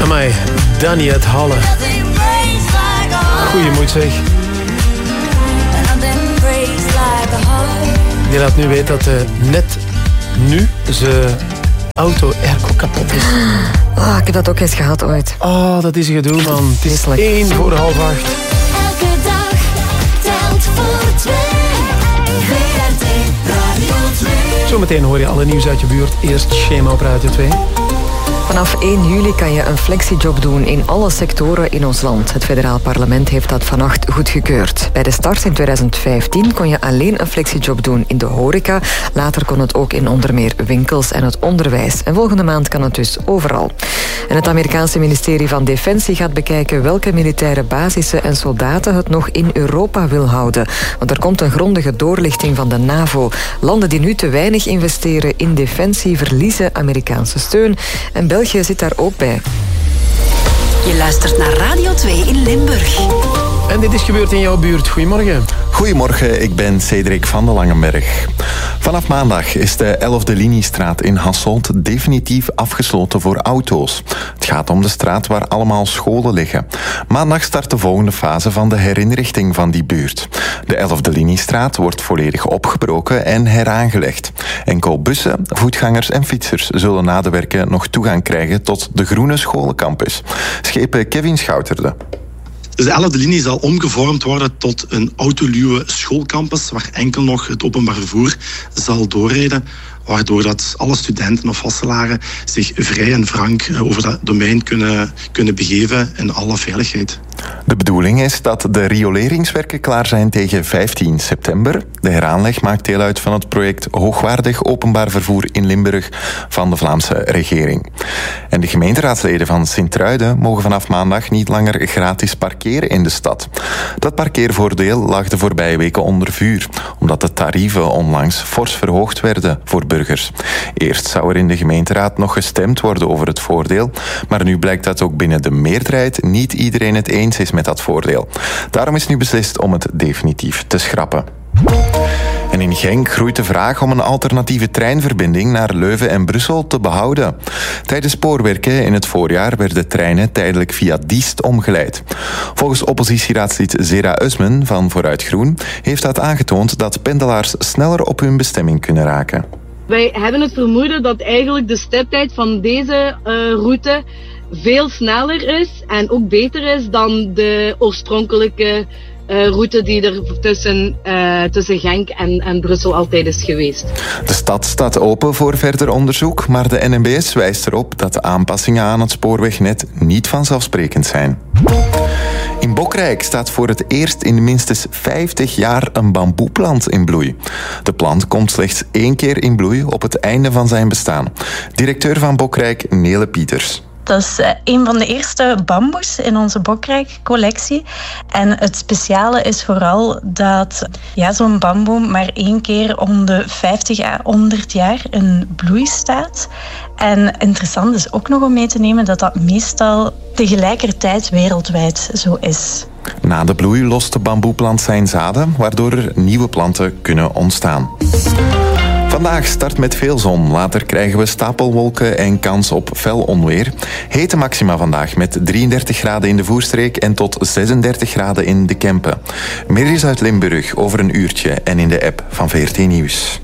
Amai, Danny uit Halle. Goeie moed zeg. Die laat nu weten dat net nu zijn auto airco kapot is. Ik heb dat ook eens gehad ooit. Oh, dat is een gedoe, man. Het is 7:45. Elke dag telt voor 2. VRT Radio 2. Zometeen hoor je alle nieuws uit je buurt. Eerst Schema op Radio 2. Vanaf 1 juli kan je een flexiejob doen in alle sectoren in ons land. Het federaal parlement heeft dat vannacht goedgekeurd. Bij de start in 2015 kon je alleen een flexiejob doen in de horeca. Later kon het ook in onder meer winkels en het onderwijs. En volgende maand kan het dus overal. En het Amerikaanse ministerie van Defensie gaat bekijken welke militaire basissen en soldaten het nog in Europa wil houden. Want er komt een grondige doorlichting van de NAVO. Landen die nu te weinig investeren in defensie verliezen Amerikaanse steun. En België zit daar ook bij. Je luistert naar Radio 2 in Limburg. En dit is gebeurd in jouw buurt. Goedemorgen. Goedemorgen, ik ben Cedric van de Langenberg. Vanaf maandag is de 11e Liniestraat in Hasselt definitief afgesloten voor auto's. Het gaat om de straat waar allemaal scholen liggen. Maandag start de volgende fase van de herinrichting van die buurt. De 11e Liniestraat wordt volledig opgebroken en heraangelegd. Enkel bussen, voetgangers en fietsers zullen na de werken nog toegang krijgen tot de groene scholencampus. Schepen Kevin Schouterde. Dus de 11e linie zal omgevormd worden tot een autoluwe schoolcampus waar enkel nog het openbaar vervoer zal doorrijden, waardoor dat alle studenten of vastelaren zich vrij en frank over dat domein kunnen begeven in alle veiligheid. De bedoeling is dat de rioleringswerken klaar zijn tegen 15 september. De heraanleg maakt deel uit van het project Hoogwaardig Openbaar Vervoer in Limburg van de Vlaamse regering. En de gemeenteraadsleden van Sint-Truiden mogen vanaf maandag niet langer gratis parkeren in de stad. Dat parkeervoordeel lag de voorbije weken onder vuur, omdat de tarieven onlangs fors verhoogd werden voor burgers. Eerst zou er in de gemeenteraad nog gestemd worden over het voordeel, maar nu blijkt dat ook binnen de meerderheid niet iedereen het eens is met dat voordeel. Daarom is nu beslist om het definitief te schrappen. En in Genk groeit de vraag om een alternatieve treinverbinding naar Leuven en Brussel te behouden. Tijdens spoorwerken in het voorjaar werden treinen tijdelijk via Diest omgeleid. Volgens oppositieraadslid Zera Usmen van Vooruit Groen heeft dat aangetoond dat pendelaars sneller op hun bestemming kunnen raken. Wij hebben het vermoeden dat eigenlijk de stiptijd van deze route veel sneller is en ook beter is dan de oorspronkelijke route die er tussen Genk en Brussel altijd is geweest. De stad staat open voor verder onderzoek, maar de NMBS wijst erop dat de aanpassingen aan het spoorwegnet niet vanzelfsprekend zijn. In Bokrijk staat voor het eerst in minstens 50 jaar een bamboeplant in bloei. De plant komt slechts 1 keer in bloei op het einde van zijn bestaan. Directeur van Bokrijk, Nele Pieters. Dat is een van de eerste bamboes in onze Bokrijk-collectie. En het speciale is vooral dat zo'n bamboe maar 1 keer om de 50 à 100 jaar in bloei staat. En interessant is ook nog om mee te nemen dat dat meestal tegelijkertijd wereldwijd zo is. Na de bloei lost de bamboeplant zijn zaden, waardoor er nieuwe planten kunnen ontstaan. Vandaag start met veel zon. Later krijgen we stapelwolken en kans op fel onweer. Hete maxima vandaag met 33 graden in de Voerstreek en tot 36 graden in de Kempen. Meer is uit Limburg over een uurtje en in de app van VRT Nieuws.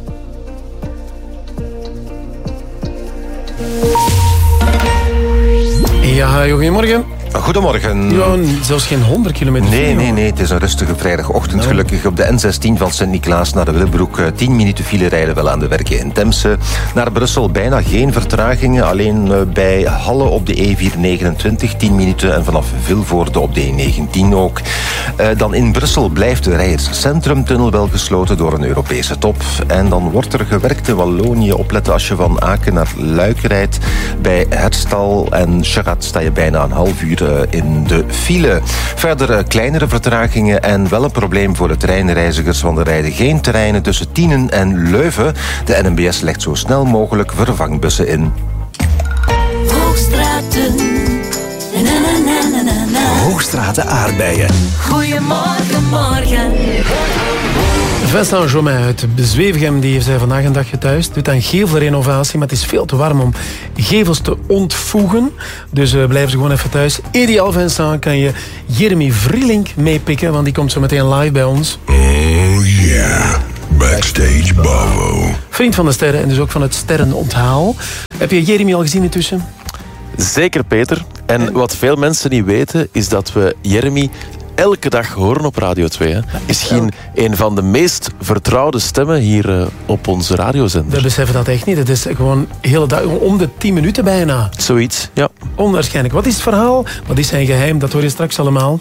Ja, goedemorgen. Goedemorgen. Ja, zelfs geen 100 kilometer. Nee. Het is een rustige vrijdagochtend. Gelukkig op de N16 van Sint-Niklaas naar de Willebroek. 10 minuten file rijden wel aan de werken in Temse. Naar Brussel bijna geen vertragingen. Alleen bij Halle op de E429 10 minuten. En vanaf Vilvoorde op de E19 ook. Dan in Brussel blijft de Rijers Centrumtunnel wel gesloten door een Europese top. En dan wordt er gewerkt in Wallonië. Opletten als je van Aken naar Luik rijdt. Bij Herstal en Schagat sta je bijna een half uur in de file. Verder kleinere vertragingen en wel een probleem voor de treinreizigers, want er rijden geen treinen tussen Tienen en Leuven. De NMBS legt zo snel mogelijk vervangbussen in. Hoogstraten. Hoogstraten aardbeien. Goedemorgen, morgen. Vincent Jomain uit Zwevegem, die heeft vandaag een dag getuist. Doet aan gevelrenovatie, maar het is veel te warm om gevels te ontvoegen. Dus blijven ze gewoon even thuis. Ideaal, Vincent, kan je Jeremy Vrielink meepikken, want die komt zo meteen live bij ons. Oh yeah, Backstage Bavo. Vriend van de sterren en dus ook van het sterrenonthaal. Heb je Jeremy al gezien intussen? Zeker, Peter. En wat veel mensen niet weten, is dat we Jeremy elke dag horen op Radio 2. Hè. Misschien een van de meest vertrouwde stemmen hier op onze radiozender. We beseffen dat echt niet. Het is gewoon hele dag, om de 10 minuten bijna. Zoiets, ja. Onwaarschijnlijk. Wat is het verhaal? Wat is zijn geheim? Dat hoor je straks allemaal.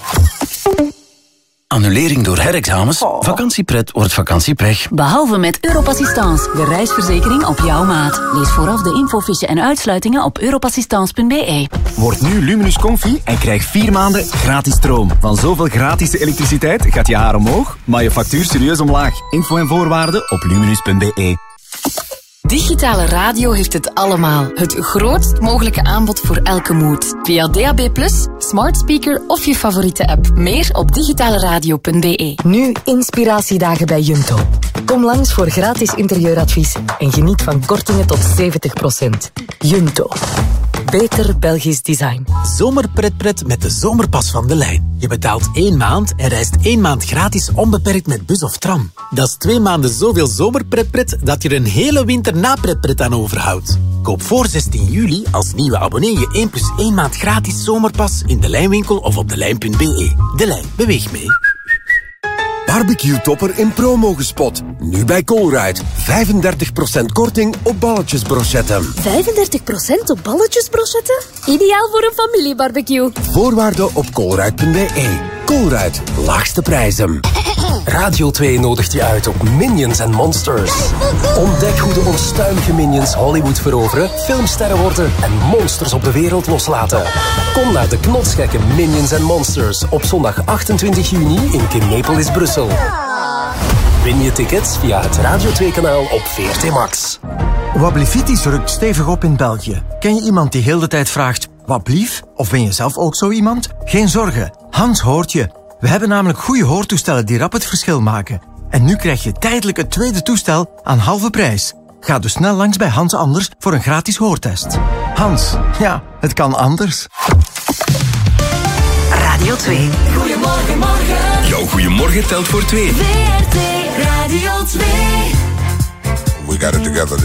Annulering door herexamens? Vakantiepret wordt vakantiepech. Behalve met Europassistance, de reisverzekering op jouw maat. Lees vooraf de infofiche en uitsluitingen op europassistance.be. Word nu Luminus Comfy en krijg 4 maanden gratis stroom. Van zoveel gratis elektriciteit gaat je haar omhoog, maar je factuur serieus omlaag. Info en voorwaarden op luminus.be. Digitale radio heeft het allemaal. Het grootst mogelijke aanbod voor elke mood. Via DAB+, smart speaker of je favoriete app. Meer op digitaleradio.be. Nu inspiratiedagen bij Junto. Kom langs voor gratis interieuradvies en geniet van kortingen tot 70%. Junto. Beter Belgisch design. Zomerpretpret met de zomerpas van De Lijn. Je betaalt 1 maand en reist 1 maand gratis onbeperkt met bus of tram. Dat is 2 maanden zoveel zomerpretpret dat je er een hele winter napretpret aan overhoudt. Koop voor 16 juli als nieuwe abonnee je 1+1 maand gratis zomerpas in De Lijnwinkel of op delijn.be. De Lijn, beweeg mee. Barbecue-topper in promo gespot. Nu bij Colruyt. 35% korting op balletjesbrochetten. 35% op balletjesbrochetten? Ideaal voor een familiebarbecue. Voorwaarden op colruyt.be. Colruyt. Laagste prijzen. Radio 2 nodigt je uit op Minions and Monsters. Ontdek hoe de onstuimige Minions Hollywood veroveren, filmsterren worden en monsters op de wereld loslaten. Kom naar de knotsgekke Minions and Monsters op zondag 28 juni in Kinepolis, Brussel. Win je tickets via het Radio 2-kanaal op VRT Max. Wablivitis rukt stevig op in België. Ken je iemand die heel de tijd vraagt, wat blief? Of ben je zelf ook zo iemand? Geen zorgen, Hans hoort je. We hebben namelijk goede hoortoestellen die rap het verschil maken. En nu krijg je tijdelijk het tweede toestel aan halve prijs. Ga dus snel langs bij Hans Anders voor een gratis hoortest. Hans, ja, het kan anders. Radio 2. Goedemorgen, morgen. Jouw goedemorgen telt voor 2. WRT Radio 2. We got it together.